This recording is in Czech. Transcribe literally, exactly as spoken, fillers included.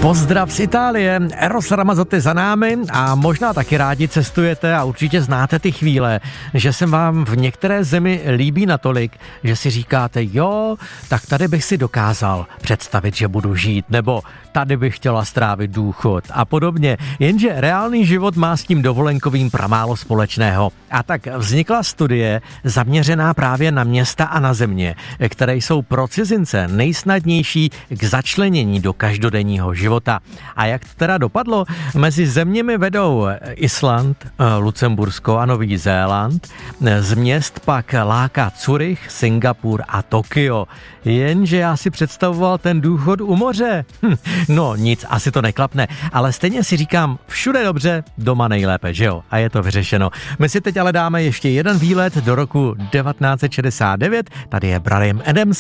Pozdrav z Itálie, Eros Ramazzotti za námi a možná taky rádi cestujete a určitě znáte ty chvíle, že se vám v některé zemi líbí natolik, že si říkáte, jo, tak tady bych si dokázal představit, že budu žít, nebo tady bych chtěla strávit důchod a podobně, jenže reálný život má s tím dovolenkovým pramálo společného. A tak vznikla studie zaměřená právě na města a na země, které jsou pro cizince nejsnadnější k začlenění do každodenního života. A jak to teda dopadlo? Mezi zeměmi vedou Island, Lucembursko a Nový Zéland. Z měst pak láká Curych, Singapur a Tokio. Jenže já si představoval ten důchod u moře. Hm, no nic, asi to neklapne, ale stejně si říkám, všude dobře, doma nejlépe, že jo? A je to vyřešeno. My si teď ale dáme ještě jeden výlet do roku devatenáct set šedesát devět. Tady je Bryan Adams